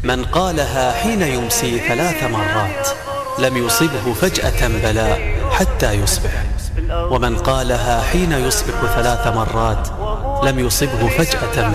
من قالها حين يمسي 3 مرات لم يصبه فجأة بلاء حتى يصبح، ومن قالها حين يصبح 3 مرات لم يصبه فجأة